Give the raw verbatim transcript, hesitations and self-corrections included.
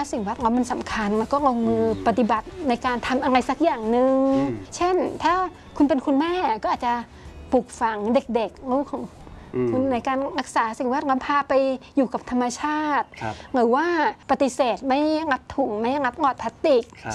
สิ่งแวดล้อมมันสำคัญแล้วก็ลงมือปฏิบัติในการทำอะไรสักอย่างหนึ่งเช่นถ้าคุณเป็นคุณแม่ก็อาจจะปลูกฝังเด็กๆลูกของคุณในการรักษาสิ่งแวดล้อมพาไปอยู่กับธรรมชาติหรือว่าปฏิเสธไม่รับถุงไม่รับหลอดพลาสติก